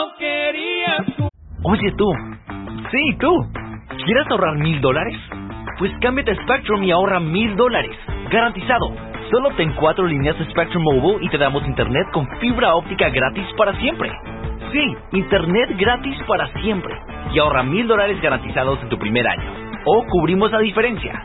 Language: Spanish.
Oye tú, sí tú, ¿quieres ahorrar $1,000? Pues cámbiate a Spectrum y ahorra $1,000, garantizado. Solo ten 4 líneas de Spectrum Mobile y te damos internet con fibra óptica gratis para siempre. Sí, internet gratis para siempre. Y ahorra $1,000 garantizados en tu primer año. O cubrimos la diferencia.